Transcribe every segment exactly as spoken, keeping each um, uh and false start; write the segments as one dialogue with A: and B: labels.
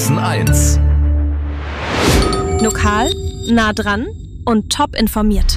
A: Sachsen eins.
B: Lokal, nah dran und top informiert.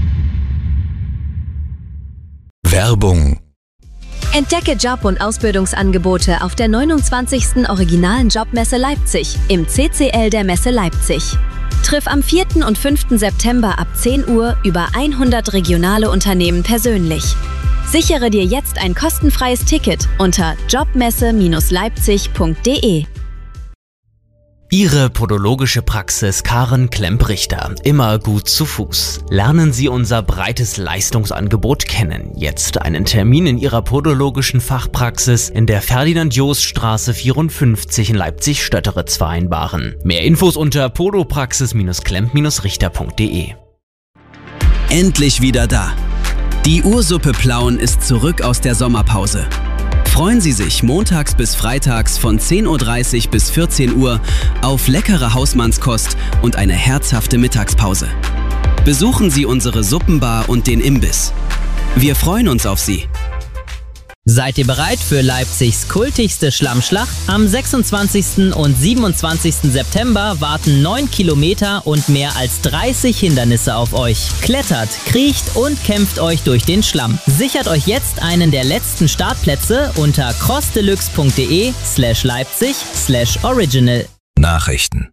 A: Werbung.
C: Entdecke Job- und Ausbildungsangebote auf der neunundzwanzigsten Originalen Jobmesse Leipzig im C C L der Messe Leipzig. Triff am vierten und fünften September ab zehn Uhr über hundert regionale Unternehmen persönlich. Sichere dir jetzt ein kostenfreies Ticket unter jobmesse Bindestrich leipzig punkt de.
D: Ihre podologische Praxis Karen Klemp-Richter, immer gut zu Fuß. Lernen Sie unser breites Leistungsangebot kennen. Jetzt einen Termin in Ihrer podologischen Fachpraxis in der Ferdinand-Jost-Straße vierundfünfzig in Leipzig-Stötteritz vereinbaren. Mehr Infos unter podopraxis Bindestrich klemp Bindestrich richter punkt de.
E: Endlich wieder da. Die Ursuppe Plauen ist zurück aus der Sommerpause. Freuen Sie sich montags bis freitags von zehn Uhr dreißig bis vierzehn Uhr auf leckere Hausmannskost und eine herzhafte Mittagspause. Besuchen Sie unsere Suppenbar und den Imbiss. Wir freuen uns auf Sie.
F: Seid ihr bereit für Leipzigs kultigste Schlammschlacht? Am sechsundzwanzigsten und siebenundzwanzigsten September warten neun Kilometer und mehr als dreißig Hindernisse auf euch. Klettert, kriecht und kämpft euch durch den Schlamm. Sichert euch jetzt einen der letzten Startplätze unter crossdeluxe punkt de slash leipzig slash original.
A: Nachrichten.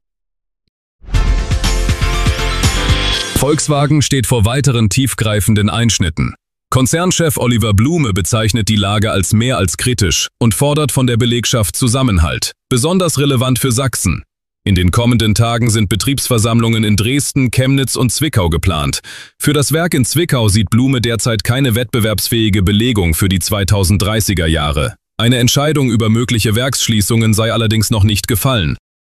G: Volkswagen steht vor weiteren tiefgreifenden Einschnitten. Konzernchef Oliver Blume bezeichnet die Lage als mehr als kritisch und fordert von der Belegschaft Zusammenhalt, besonders relevant für Sachsen. In den kommenden Tagen sind Betriebsversammlungen in Dresden, Chemnitz und Zwickau geplant. Für das Werk in Zwickau sieht Blume derzeit keine wettbewerbsfähige Belegung für die zweitausenddreißiger Jahre. Eine Entscheidung über mögliche Werksschließungen sei allerdings noch nicht gefallen.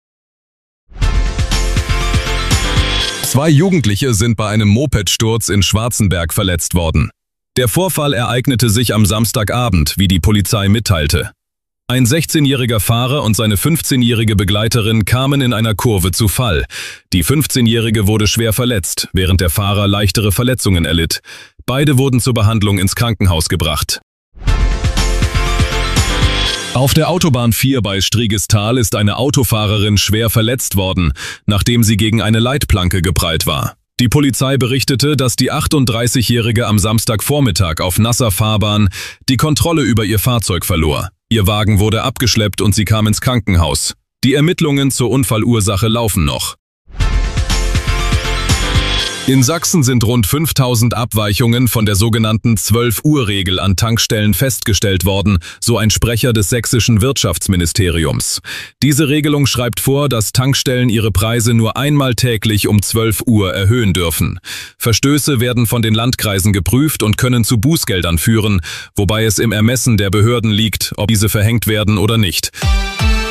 G: Zwei Jugendliche sind bei einem Mopedsturz in Schwarzenberg verletzt worden. Der Vorfall ereignete sich am Samstagabend, wie die Polizei mitteilte. Ein sechzehnjähriger Fahrer und seine fünfzehnjährige Begleiterin kamen in einer Kurve zu Fall. Die fünfzehnjährige wurde schwer verletzt, während der Fahrer leichtere Verletzungen erlitt. Beide wurden zur Behandlung ins Krankenhaus gebracht. Auf der Autobahn vier bei Striegestal ist eine Autofahrerin schwer verletzt worden, nachdem sie gegen eine Leitplanke geprallt war. Die Polizei berichtete, dass die achtunddreißigjährige am Samstagvormittag auf nasser Fahrbahn die Kontrolle über ihr Fahrzeug verlor. Ihr Wagen wurde abgeschleppt und sie kam ins Krankenhaus. Die Ermittlungen zur Unfallursache laufen noch. In Sachsen sind rund fünftausend Abweichungen von der sogenannten zwölf-Uhr-Regel an Tankstellen festgestellt worden, so ein Sprecher des sächsischen Wirtschaftsministeriums. Diese Regelung schreibt vor, dass Tankstellen ihre Preise nur einmal täglich um zwölf Uhr erhöhen dürfen. Verstöße werden von den Landkreisen geprüft und können zu Bußgeldern führen, wobei es im Ermessen der Behörden liegt, ob diese verhängt werden oder nicht.